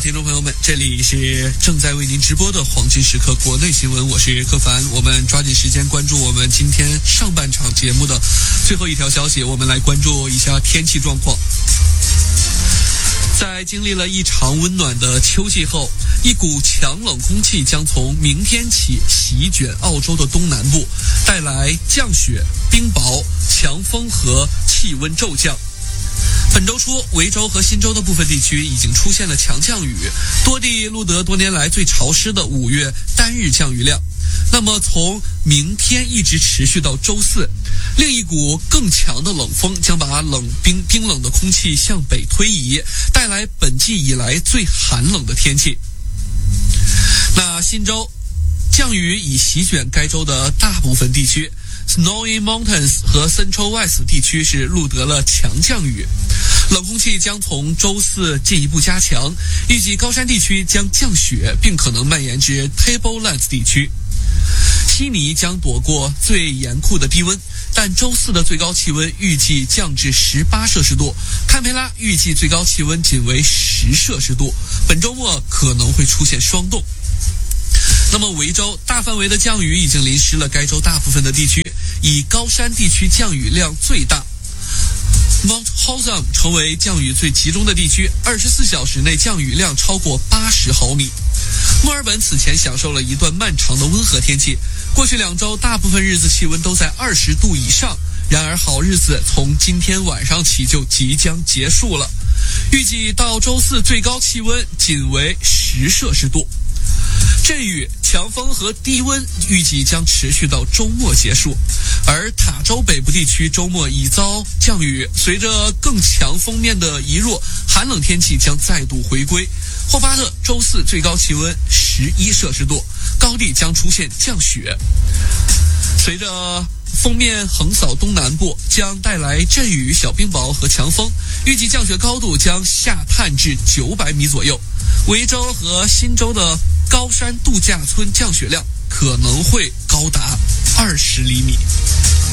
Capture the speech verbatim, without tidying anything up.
听众朋友们，这里是正在为您直播的黄金时刻国内新闻，我是柯凡。我们抓紧时间关注我们今天上半场节目的最后一条消息，我们来关注一下天气状况。在经历了一场温暖的秋季后，一股强冷空气将从明天起席卷澳洲的东南部，带来降雪、冰雹、强风和气温骤降。本周初，维州和新州的部分地区已经出现了强降雨，多地录得多年来最潮湿的五月单日降雨量。那么从明天一直持续到周四，另一股更强的冷风将把冷冰冰冷的空气向北推移，带来本季以来最寒冷的天气。那新州降雨已席卷该州的大部分地区， Snowy Mountains 和 Central West 地区是录得了强降雨。冷空气将从周四进一步加强，预计高山地区将降雪，并可能蔓延至 Tablelands 地区。悉尼将躲过最严酷的低温，但周四的最高气温预计降至十八摄氏度，堪培拉预计最高气温仅为十摄氏度，本周末可能会出现霜冻。那么维州大范围的降雨已经淋湿了该州大部分的地区，以高山地区降雨量最大。Mount Hotham 成为降雨最集中的地区，二十四小时内降雨量超过八十毫米。墨尔本此前享受了一段漫长的温和天气，过去两周大部分日子气温都在二十度以上，然而好日子从今天晚上起就即将结束了，预计到周四最高气温仅为十摄氏度。阵雨、强风和低温预计将持续到周末结束，而塔州北部地区周末已遭降雨，随着更强锋面的移入，寒冷天气将再度回归。霍巴特周四最高气温十一摄氏度，高地将出现降雪。随着锋面横扫东南部，将带来阵雨、小冰雹和强风，预计降雪高度将下探至九百米左右。维州和新州的高山度假村降雪量可能会高达二十厘米。